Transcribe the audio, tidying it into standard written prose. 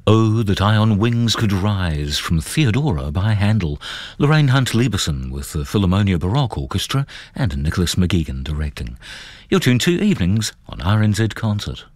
Oh, that I on wings could rise, from Theodora by Handel. Lorraine Hunt-Lieberson with the Philharmonia Baroque Orchestra and Nicholas McGeegan directing. You're tuned to Evenings on RNZ Concert.